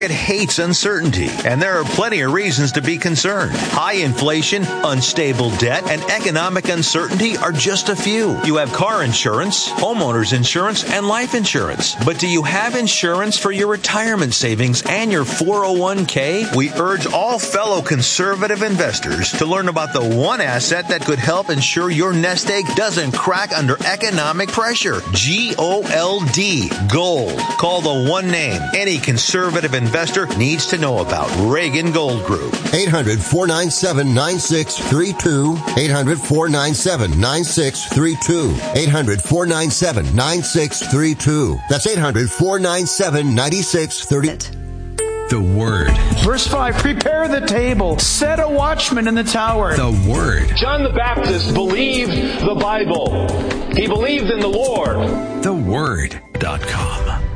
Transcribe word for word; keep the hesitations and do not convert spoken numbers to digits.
It hates uncertainty, and there are plenty of reasons to be concerned. High inflation, unstable debt, and economic uncertainty are just a few. You have car insurance, homeowners insurance, and life insurance. But do you have insurance for your retirement savings and your four oh one k? We urge all fellow conservative investors to learn about the one asset that could help ensure your nest egg doesn't crack under economic pressure. G O L D, gold. Call the one name any conservative investor investor needs to know about. Reagan Gold Group. eight hundred, four nine seven, nine six three two. eight hundred, four nine seven, nine six three two. eight hundred, four nine seven, nine six three two. That's eight hundred, four nine seven, nine six three two. The Word. Verse five, prepare the table, set a watchman in the tower. The Word. John the Baptist believed the Bible. He believed in the Lord. The Word dot com.